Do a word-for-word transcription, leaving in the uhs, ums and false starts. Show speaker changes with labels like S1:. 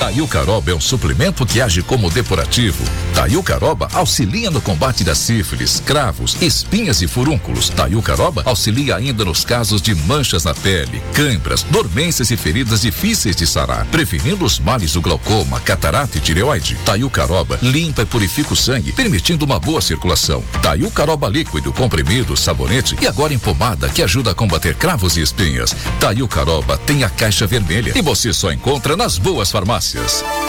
S1: Taiucaroba é um suplemento que age como depurativo. Taiucaroba auxilia no combate da sífilis, cravos, espinhas e furúnculos. Taiucaroba auxilia ainda nos casos de manchas na pele, câimbras, dormências e feridas difíceis de sarar, prevenindo os males do glaucoma, catarata e tireoide. Taiucaroba limpa e purifica o sangue, permitindo uma boa circulação. Taiucaroba líquido, comprimido, sabonete e agora em pomada, que ajuda a combater cravos e espinhas. Taiucaroba tem a caixa vermelha e você só encontra nas boas farmácias.